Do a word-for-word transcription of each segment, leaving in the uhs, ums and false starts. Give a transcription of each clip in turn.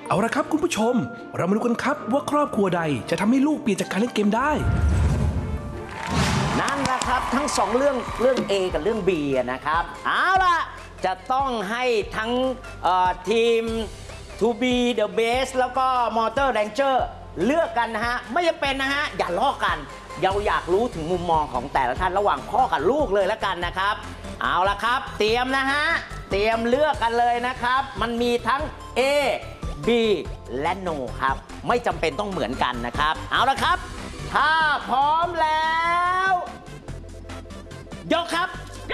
เอาละครับคุณผู้ชมเรามาดูกันครับว่าครอบครัวใดจะทำให้ลูกเปลี่ยนจากการเล่นเกมได้นั่นแหละครับทั้งสองเรื่องเรื่อง A กับเรื่อง B นะครับเอาล่ะจะต้องให้ทั้งทีม ทู บี The Base แล้วก็ Motor Ranger เลือกกันนะฮะไม่จำเป็นนะฮะอย่าลอกกันเราอยากรู้ถึงมุมมองของแต่ละท่านระหว่างพ่อกับลูกเลยแล้วกันนะครับเอาละครับเตรียมนะฮะเตรียมเลือกกันเลยนะครับมันมีทั้ง A B และ No ครับไม่จำเป็นต้องเหมือนกันนะครับเอาละครับถ้าพร้อมแล้วยกครับ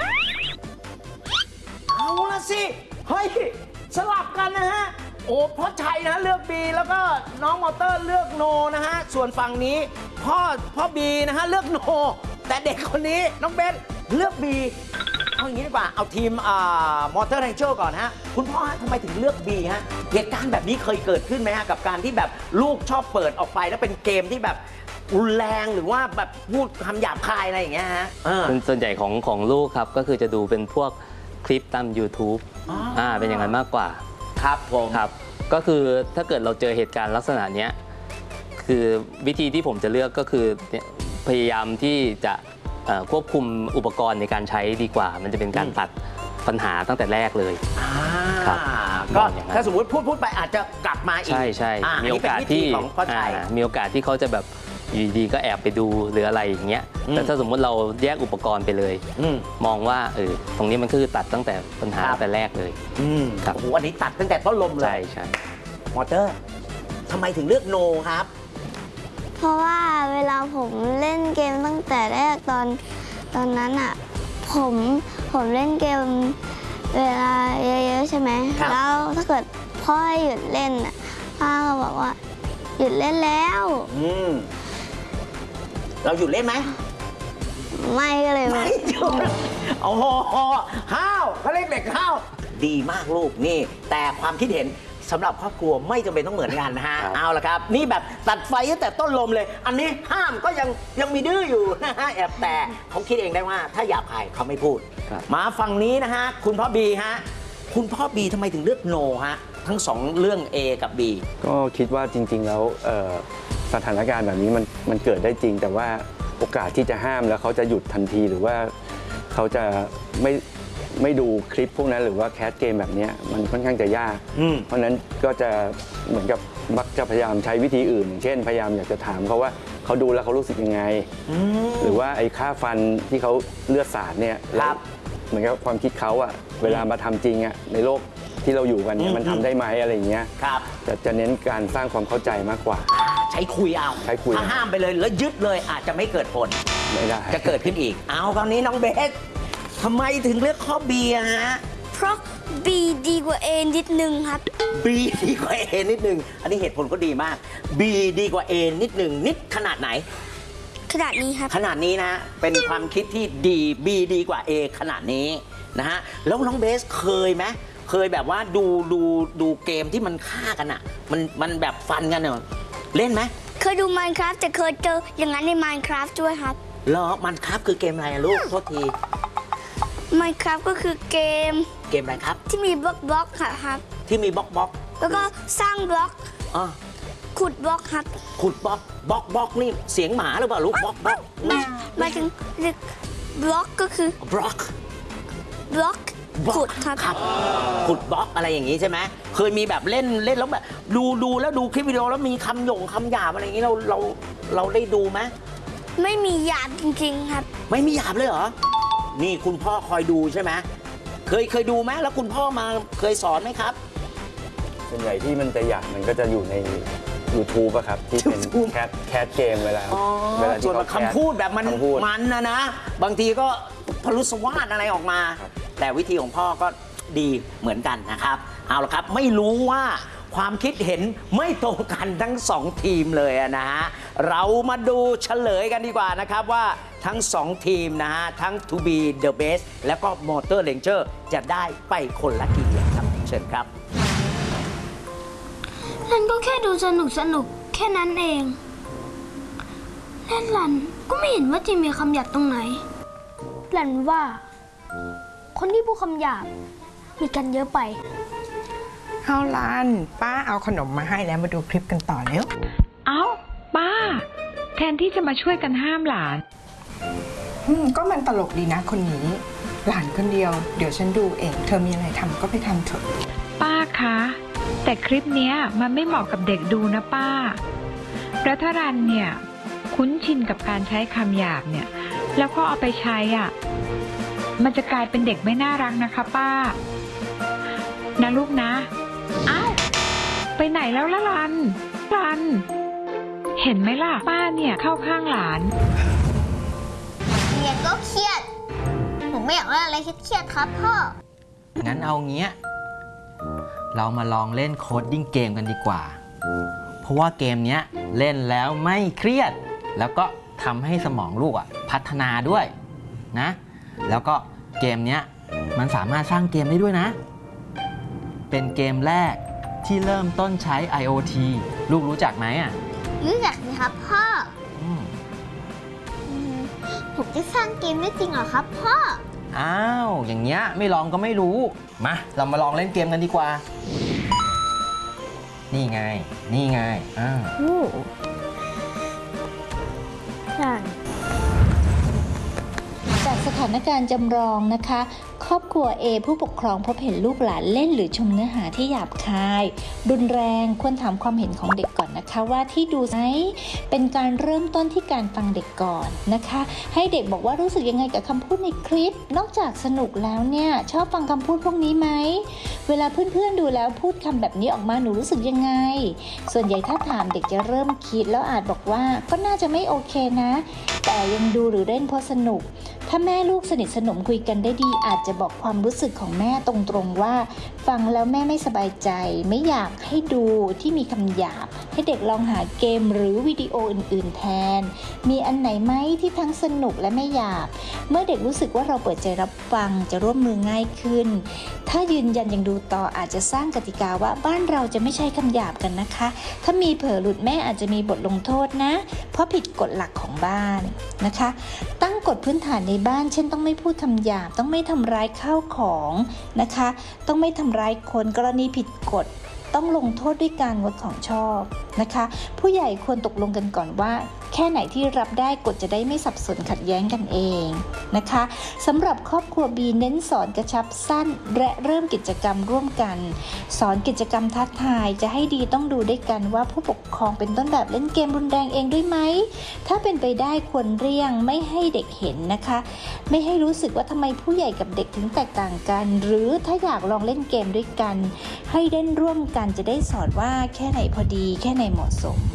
เอาละสิเฮ้ยสลับกันนะฮะโอ้พ่อชัยนะเลือก B แล้วก็น้องมอเตอร์เลือก No นะฮะส่วนฝั่งนี้พ่อพ่อ B นะฮะเลือก No แต่เด็กคนนี้น้องเบนเลือก B เอาอย่างนี้ดีกว่าเอาทีมมอเตอร์แรงเจอร์ก่อนฮะคุณพ่อฮะทำไมถึงเลือก B ฮะเหตุการณ์แบบนี้เคยเกิดขึ้นไหมฮะกับการที่แบบลูกชอบเปิดออกไปแล้วเป็นเกมที่แบบรุนแรงหรือว่าแบบพูดคำหยาบคายอะไรอย่างเงี้ยฮะส่วนใหญ่ของของลูกครับก็คือจะดูเป็นพวกคลิปตาม YouTube อ่าเป็นอย่างนั้นมากกว่าครับผมครับก็คือถ้าเกิดเราเจอเหตุการณ์ลักษณะนี้คือวิธีที่ผมจะเลือกก็คือพยายามที่จะควบคุมอุปกรณ์ในการใช้ดีกว่ามันจะเป็นการตัดปัญหาตั้งแต่แรกเลยครับก็ถ้าสมมติพูดพูดไปอาจจะกลับมาอีกใช่ใช่มีโอกาสที่มีโอกาสที่เขาจะแบบอยู่ดีก็แอบไปดูหรืออะไรอย่างเงี้ยแต่ถ้าสมมติเราแยกอุปกรณ์ไปเลยมองว่าเออตรงนี้มันคือตัดตั้งแต่ปัญหาตั้งแต่แรกเลยครับโอ้โหอันนี้ตัดตั้งแต่ต้นลมเลยใช่ใช่มอเตอร์ทำไมถึงเลือก No ครับเพราะว่าเวลาผมเล่นเกมตั้งแต่แรกตอนตอนนั้นอ่ะผมผมเล่นเกมเวลาเยอะๆใช่ไหมแล้วถ้าเกิดพ่อให้หยุดเล่นอ่ะพ่อก็บอกว่าหยุดเล่นแล้วอืมเราหยุดเล่นไหมไม่ก็เลยไม่หยุดโอ้โหห้าวเขาเรียกเด็กห้าวดีมากลูกนี่แต่ความคิดเห็นสำหรับครอบครัวไม่จำเป็นต้องเหมือนกันนะฮะเอาละครับนี่แบบตัดไฟตั้งแต่ต้นลมเลยอันนี้ห้ามก็ยังยังมีดื้ออยู่นะฮะแอบแต่เขาคิดเองได้ว่าถ้าหยาบคายเขาไม่พูดมาฝั่งนี้นะฮะคุณพ่อบีฮะคุณพ่อบีทำไมถึงเลือก No ฮะทั้งสองเรื่อง A กับ B ก็คิดว่าจริงๆแล้วสถานการณ์แบบนี้มันมันเกิดได้จริงแต่ว่าโอกาสที่จะห้ามแล้วเขาจะหยุดทันทีหรือว่าเขาจะไม่ไม่ดูคลิปพวกนั้นหรือว่าแคสเกมแบบนี้มันค่อนข้างจะยากเพราะนั้นก็จะเหมือนกับมักจะพยายามใช้วิธีอื่นอย่างเช่นพยายามอยากจะถามเขาว่าเขาดูแล้วเขารู้สึกยังไงหรือว่าไอ้ค่าฟันที่เขาเลือดสาดเนี่ยเหมือนกับความคิดเขาอะเวลามาทำจริงอะในโลกที่เราอยู่กันเนี่ยมันทำได้ไหมอะไรอย่างเงี้ยจะจะเน้นการสร้างความเข้าใจมากกว่าใช้คุยเอาใช้คุยถ้าห้ามไปเลยแล้วยึดเลยอาจจะไม่เกิดผลไม่ได้จะเกิดขึ้นอีกเอาคราวนี้น้องเบสทำไมถึงเลือกข้อ B อะฮะเพราะ B ดีกว่า A นิดนึงครับ B ดีกว่า A นิดนึงอันนี้เหตุผลก็ดีมาก B ดีกว่า A นิดนึงนิดขนาดไหนขนาดนี้ครับขนาดนี้นะเป็นความคิดที่ดี B ดีกว่า A ขนาดนี้นะฮะแล้วน้องเบสเคยไหมเคยแบบว่าดูดูดูเกมที่มันฆ่ากันอ่ะมันมันแบบฟันกันเนอะเล่นไหมเคยดู Minecraft แต่เคยเจออย่างนั้นใน Minecraft ด้วยครับเหรอ Minecraft คือเกมอะไรลูกโทษที Minecraft ก็คือเกมเกมอะไรครับที่มีบล็อกบล็อกครับที่มีบล็อกบล็อกแล้วก็สร้างบล็อกขุดบล็อกครับขุดบล็อกบล็อกบล็อกนี่เสียงหมาหรือเปล่าลูกบล็อกบล็อกหมายถึงบล็อกก็คือบล็อกบล็อกขุดครับขุดบล็อกอะไรอย่างนี้ใช่ไหมเคยมีแบบเล่นเล่นแล้วแบบดูดูแล้วดูคลิปวิดีโอแล้วมีคำหยงคำหยาบอะไรอย่างนี้เราเราเราได้ดูไหมไม่มีหยาบจริงๆครับไม่มีหยาบเลยเหรอนี่คุณพ่อคอยดูใช่ไหมเคยเคยดูไหมแล้วคุณพ่อมาเคยสอนไหมครับส่วนใหญ่ที่มันจะหยาบมันก็จะอยู่ใน YouTube อะครับที่เป็นแคสแคสเกมเวลาเวลาส่วนคำพูดแบบมันมันนะนะบางทีก็พลุสวาทอะไรออกมาแต่วิธีของพ่อก็ดีเหมือนกันนะครับเอาละครับไม่รู้ว่าความคิดเห็นไม่ตรงกันทั้งสองทีมเลยนะฮะเรามาดูเฉลยกันดีกว่านะครับว่าทั้งสองทีมนะฮะทั้ง ทู บี The Base และก็ Motor Ranger จะได้ไปคนละกี่เหรียญครับเชิญครับนั่นก็แค่ดูสนุกสนุกแค่นั้นเองแล่นหลันก็ไม่เห็นว่าจะมีคำหยาบตรงไหนหลันว่าคนที่พูดคำหยาบมีกันเยอะไปเอาลันป้าเอาขนมมาให้แล้วมาดูคลิปกันต่อเร็วเอ้าป้า แทนที่จะมาช่วยกันห้ามหลานอืมก็มันตลกดีนะคนนี้ หลานคนเดียวเดี๋ยวฉันดูเองเธอมีอะไรทำก็ไปทำเถอะป้าคะ แต่คลิปเนี้ยมันไม่เหมาะกับเด็กดูนะป้าแล้วถ้ารันเนี่ยคุ้นชินกับการใช้คำหยาบเนี่ยแล้วก็เอาไปใช้อ่ะมันจะกลายเป็นเด็กไม่น่ารักนะคะป้านะลูกนะเอ้าไปไหนแล้วล่ะรันรันเห็นไหมล่ะป้าเนี่ยเข้าข้างหลานเรียนก็เครียดผมไม่อยากเล่นอะไรเครียดๆครับพ่องั้นเอาเงี้ยเรามาลองเล่นโคดดิ้งเกมกันดีกว่าเพราะว่าเกมเนี้ยเล่นแล้วไม่เครียดแล้วก็ทำให้สมองลูกอ่ะพัฒนาด้วยนะแล้วก็เกมเนี้ยมันสามารถสร้างเกมได้ด้วยนะเป็นเกมแรกที่เริ่มต้นใช้ ไอ โอ ที ลูกรู้จักไหมอ่ะรู้จักสิครับพ่ออืมผมจะสร้างเกมได้จริงเหรอครับพ่ออ้าวอย่างเงี้ยไม่ลองก็ไม่รู้มาเรามาลองเล่นเกมกันดีกว่านี่ไงนี่ไงอ้าวใช่จากสถานการณ์จำลองนะคะครอบครัว A ผู้ปกครองพบเห็นลูกหลานเล่นหรือชมเนื้อหาที่หยาบคายรุนแรงควรถามความเห็นของเด็กก่อนนะคะว่าที่ดูไหมเป็นการเริ่มต้นที่การฟังเด็กก่อนนะคะให้เด็กบอกว่ารู้สึกยังไงกับคำพูดในคลิปนอกจากสนุกแล้วเนี่ยชอบฟังคำพูดพวกนี้ไหมเวลาเพื่อนๆดูแล้วพูดคำแบบนี้ออกมาหนูรู้สึกยังไงส่วนใหญ่ถ้าถามเด็กจะเริ่มคิดแล้วอาจบอกว่าก็น่าจะไม่โอเคนะแต่ยังดูหรือเล่นเพราะสนุกถ้าแม่ลูกสนิทสนมคุยกันได้ดีอาจจะบอกความรู้สึกของแม่ตรงๆว่าฟังแล้วแม่ไม่สบายใจไม่อยากให้ดูที่มีคำหยาบให้เด็กลองหาเกมหรือวิดีโออื่นๆแทนมีอันไหนไหมที่ทั้งสนุกและไม่หยาบเมื่อเด็กรู้สึกว่าเราเปิดใจรับฟังจะร่วมมือง่ายขึ้นถ้ายืนยันยังดูต่ออาจจะสร้างกติกาว่าบ้านเราจะไม่ใช้คำหยาบกันนะคะถ้ามีเผลอหลุดแม่อาจจะมีบทลงโทษนะเพราะผิดกฎหลักของบ้านนะคะตั้งกฎพื้นฐานในบ้านเช่นต้องไม่พูดคำหยาบต้องไม่ทำร้ายข้าวของนะคะต้องไม่ทำร้ายคนกรณีผิดกฎต้องลงโทษด้วยการงดของชอบนะคะผู้ใหญ่ควรตกลงกันก่อนว่าแค่ไหนที่รับได้กฎจะได้ไม่สับสนขัดแย้งกันเองนะคะสำหรับครอบครัว B เน้นสอนกระชับสั้นและเริ่มกิจกรรมร่วมกันสอนกิจกรรมท้าทายจะให้ดีต้องดูด้วยกันว่าผู้ปกครองเป็นต้นแบบเล่นเกมรุนแรงเองด้วยไหมถ้าเป็นไปได้ควรเลี่ยงไม่ให้เด็กเห็นนะคะไม่ให้รู้สึกว่าทำไมผู้ใหญ่กับเด็กถึงแตกต่างกันหรือถ้าอยากลองเล่นเกมด้วยกันให้เล่นร่วมกันจะได้สอนว่าแค่ไหนพอดีแค่ไหนเหมาะสม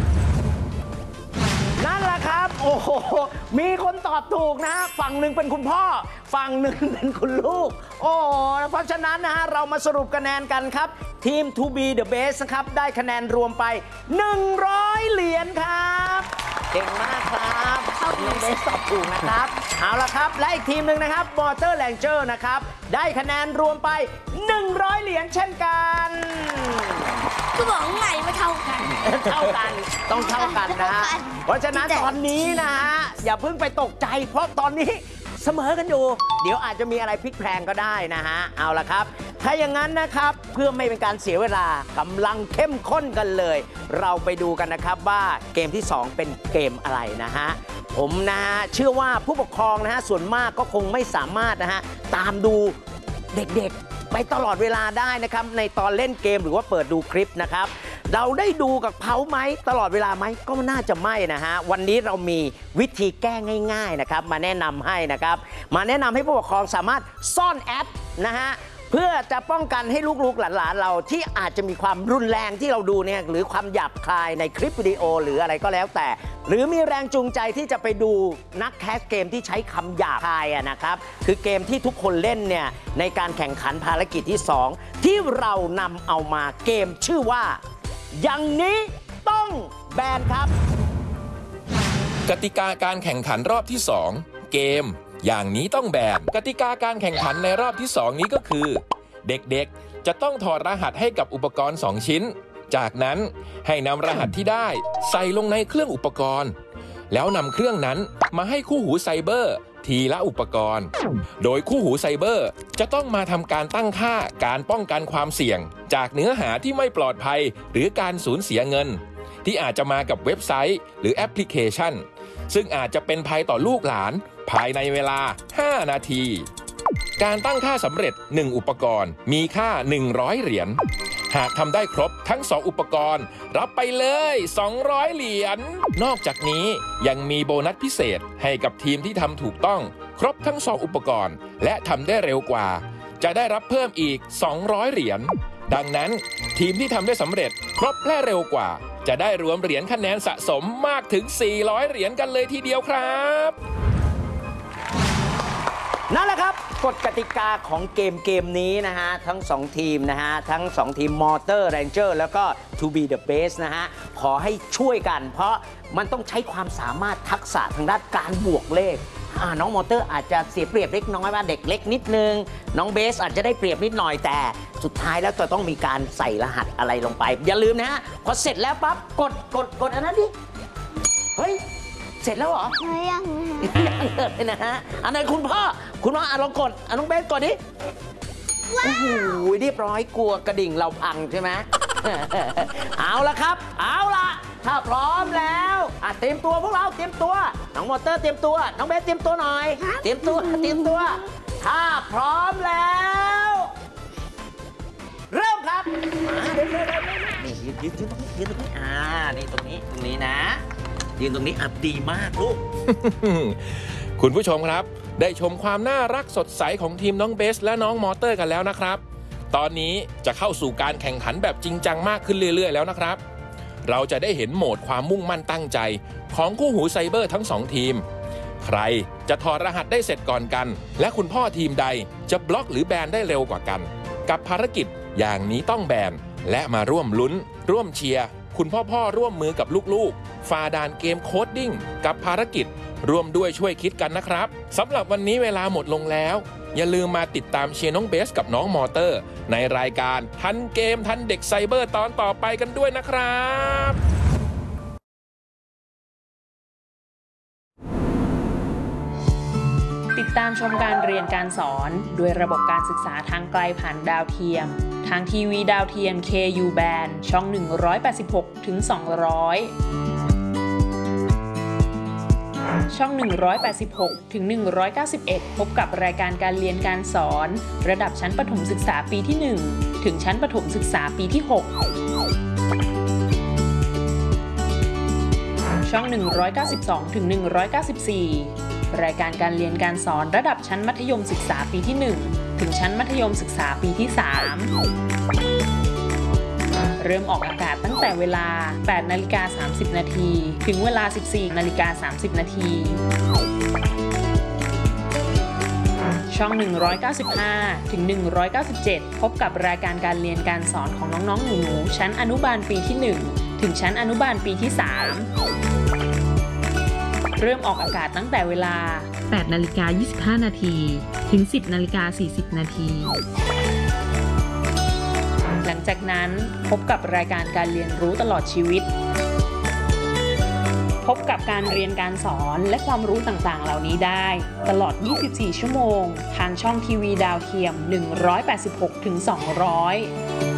นั่นแหละครับโอ้โหมีคนตอบถูกนะฝั่งหนึ่งเป็นคุณพ่อฝั่งหนึ่งเป็นคุณลูกโอ้เพราะฉะนั้นนะฮะเรามาสรุปคะแนนกันครับทีม ทู บี The Best นะครับได้คะแนนรวมไปหนึ่งร้อยเหรียญครับเก่งมากครับน้องเบสตอบถูกนะครับเอาละครับและอีกทีมหนึ่งนะครับ Water Ranger นะครับได้คะแนนรวมไปหนึ่งร้อยเหรียญเช่นกันก็บอกไงไม่เท่ากันเท่ากันต้องเท่ากันนะฮะเพราะฉะนั้นตอนนี้นะฮะอย่าเพิ่งไปตกใจเพราะตอนนี้เสมอกันอยู่เดี๋ยวอาจจะมีอะไรพลิกแพลงก็ได้นะฮะเอาละครับถ้าอย่างนั้นนะครับเพื่อไม่เป็นการเสียเวลากำลังเข้มข้นกันเลยเราไปดูกันนะครับว่าเกมที่สองเป็นเกมอะไรนะฮะผมนะฮะเชื่อว่าผู้ปกครองนะฮะส่วนมากก็คงไม่สามารถนะฮะตามดูเด็กๆไปตลอดเวลาได้นะครับในตอนเล่นเกมหรือว่าเปิดดูคลิปนะครับเราได้ดูกับเขาไหมตลอดเวลาไหมก็น่าจะไม่นะฮะวันนี้เรามีวิธีแก้ง่ายๆนะครับมาแนะนำให้นะครับมาแนะนำให้ผู้ปกครองสามารถซ่อนแอปนะฮะเพื่อจะป้องกันให้ลูกๆหลานๆเราที่อาจจะมีความรุนแรงที่เราดูเนี่ยหรือความหยาบคายในคลิปวิดีโอหรืออะไรก็แล้วแต่หรือมีแรงจูงใจที่จะไปดูนักแคสเกมที่ใช้คำหยาบคายอะนะครับคือเกมที่ทุกคนเล่นเนี่ยในการแข่งขันภารกิจที่สองที่เรานำเอามาเกมชื่อว่าอย่างนี้ต้องแบนครับกติกาการแข่งขันรอบที่สองเกมอย่างนี้ต้องแบนกติกาการแข่งขันในรอบที่สองนี้ก็คือเด็กๆจะต้องถอดรหัสให้กับอุปกรณ์สองชิ้นจากนั้นให้นำรหัสที่ได้ใส่ลงในเครื่องอุปกรณ์แล้วนำเครื่องนั้นมาให้คู่หูไซเบอร์ทีละอุปกรณ์โดยคู่หูไซเบอร์จะต้องมาทำการตั้งค่าการป้องกันความเสี่ยงจากเนื้อหาที่ไม่ปลอดภัยหรือการสูญเสียเงินที่อาจจะมากับเว็บไซต์หรือแอปพลิเคชันซึ่งอาจจะเป็นภัยต่อลูกหลานภายในเวลาห้านาทีการตั้งค่าสำเร็จหนึ่งอุปกรณ์มีค่าหนึ่งร้อยเหรียญหากทำได้ครบทั้งสองอุปกรณ์รับไปเลยสองร้อยเหรียญนอกจากนี้ยังมีโบนัสพิเศษให้กับทีมที่ทำถูกต้องครบทั้งสองอุปกรณ์และทำได้เร็วกว่าจะได้รับเพิ่มอีกสองร้อยเหรียญดังนั้นทีมที่ทำได้สำเร็จครบและเร็วกว่าจะได้รวมเหรียญคะแนนสะสมมากถึงสี่ร้อยเหรียญกันเลยทีเดียวครับนั่นแหละครับกฎกติกาของเกมเกมนี้นะฮะทั้งสองทีมนะฮะทั้งสองทีม Motor Ranger แล้วก็ To Be The Best นะฮะขอให้ช่วยกันเพราะมันต้องใช้ความสามารถทักษะทางด้านการบวกเลขน้องมอเตอร์อาจจะเสียเปรียบเล็กน้อยว่าเด็กเล็กนิดนึงน้องเบสอาจจะได้เปรียบนิดหน่อยแต่สุดท้ายแล้วจะต้องมีการใส่รหัสอะไรลงไปอย่าลืมนะฮะพอเสร็จแล้วปั๊บกดกดกดอันนั้นดิเฮ้ยเสร็จแล้วเหรอยังยังเลยนะฮะอันนั้นคุณพ่อคุณพ่ออ่ะลองกดอ่ะน้องเบสกดดิโอ้โหเรียบร้อยกลัวกระดิ่งเราพังใช่ไหม เอาละครับเอาละถ้าพร้อมแล้วอ่ะเตรียมตัวพวกเราเตรียมตัวน้องมอเตอร์เตรียมตัวน้องเบสเตรียมตัวหน่อยเตรียมตัวเตรียมตัวถ้าพร้อมแล้วเริ่มครับมาเดี๋ยวเดี๋ยวนี่ยืนยืนยืนตรงนี้ยืนตรงนี้อ่านี่ตรงนี้ตรงนี้นะยืนตรงนี้อ่ะดีมากลูกคุณผู้ชมครับได้ชมความน่ารักสดใสของทีมน้องเบสและน้องมอเตอร์กันแล้วนะครับตอนนี้จะเข้าสู่การแข่งขันแบบจริงจังมากขึ้นเรื่อยๆแล้วนะครับเราจะได้เห็นโหมดความมุ่งมั่นตั้งใจของคู่หูไซเบอร์ทั้งสองทีมใครจะถอดรหัสได้เสร็จก่อนกันและคุณพ่อทีมใดจะบล็อกหรือแบนได้เร็วกว่ากันกับภารกิจอย่างนี้ต้องแบนและมาร่วมลุ้นร่วมเชียร์คุณพ่อพ่อร่วมมือกับลูกๆฝ่าด่านเกมโคดดิ้งกับภารกิจร่วมด้วยช่วยคิดกันนะครับสำหรับวันนี้เวลาหมดลงแล้วอย่าลืมมาติดตามเชียร์น้องเบสกับน้องมอเตอร์ในรายการทันเกมทันเด็กไซเบอร์ตอนต่อไปกันด้วยนะครับติดตามชมการเรียนการสอนด้วยระบบการศึกษาทางไกลผ่านดาวเทียมทางทีวีดาวเทียม เค ยู Band ช่อง หนึ่งร้อยแปดสิบหกถึงสองร้อย ช่อง หนึ่งร้อยแปดสิบหกถึงหนึ่งร้อยเก้าสิบเอ็ด พบกับรายการการเรียนการสอนระดับชั้นประถมศึกษาปีที่ หนึ่ง ถึงชั้นประถมศึกษาปีที่ หก ช่อง หนึ่งร้อยเก้าสิบสองถึงหนึ่งร้อยเก้าสิบสี่ รายการการเรียนการสอนระดับชั้นมัธยมศึกษาปีที่ หนึ่ง ถึงชั้นมัธยมศึกษาปีที่ สาม เริ่มออกอากาศตั้งแต่เวลา แปดนาฬิกาสามสิบนาที ถึงเวลา สิบสี่นาฬิกาสามสิบนาที ช่อง หนึ่งร้อยเก้าสิบห้าถึงหนึ่งร้อยเก้าสิบเจ็ด พบกับรายการการเรียนการสอนของน้องๆหนูๆชั้นอนุบาลปีที่ หนึ่ง ถึงชั้นอนุบาลปีที่ สาม เริ่มออกอากาศตั้งแต่เวลา แปดนาฬิกายี่สิบห้านาที ถึง สิบนาฬิกาสี่สิบนาที หลังจากนั้นพบกับรายการการเรียนรู้ตลอดชีวิตพบกับการเรียนการสอนและความรู้ต่างๆเหล่านี้ได้ตลอดยี่สิบสี่ชั่วโมงทางช่องทีวีดาวเทียมหนึ่งร้อยแปดสิบหกถึงสองร้อย